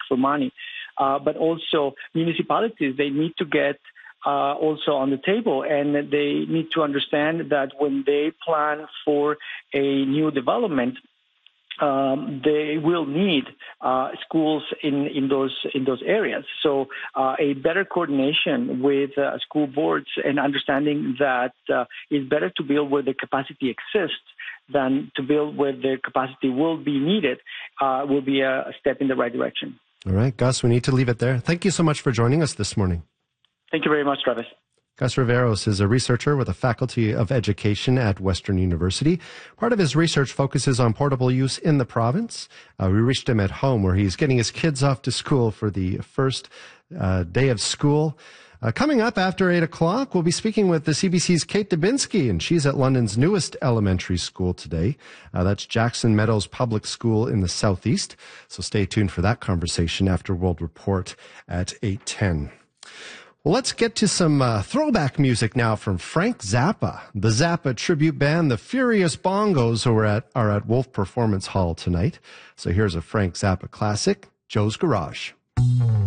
for money. But also municipalities, they need to get also on the table, and they need to understand that when they plan for a new development, they will need schools in those areas. So a better coordination with school boards and understanding that it's better to build where the capacity exists than to build where the capacity will be needed will be a step in the right direction. All right, Gus, we need to leave it there. Thank you so much for joining us this morning. Thank you very much, Travis. Gus Riveros is a researcher with the Faculty of Education at Western University. Part of his research focuses on portable use in the province. We reached him at home where he's getting his kids off to school for the first day of school. Coming up after 8 o'clock, we'll be speaking with the CBC's Kate Dubinsky, and she's at London's newest elementary school today. That's Jackson Meadows Public School in the southeast. So stay tuned for that conversation after World Report at 8:10. Well, let's get to some throwback music now from Frank Zappa. The Zappa tribute band, the Furious Bongos, are at Wolf Performance Hall tonight. So here's a Frank Zappa classic, Joe's Garage.